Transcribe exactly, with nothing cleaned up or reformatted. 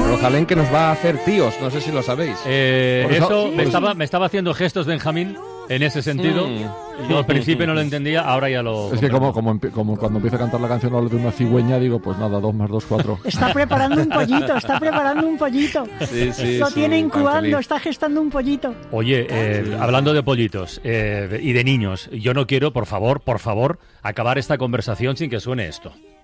Rosalén que nos va a hacer tíos, no sé si lo sabéis. Eh, Por eso- eso Sí. me estaba, me estaba haciendo gestos Benjamín en ese sentido. Mm. Yo al principio no lo entendía, ahora ya lo... Es que comprendo. como, como, empie- como cuando empieza a cantar la canción habla de una cigüeña, digo, pues nada, dos más dos, cuatro. Está preparando un pollito, está preparando un pollito. Sí, sí, Lo sí, tiene tan incubando, feliz. está gestando un pollito. Oye, eh, hablando de pollitos eh, y de niños, yo no quiero, por favor, por favor, acabar esta conversación sin que suene esto.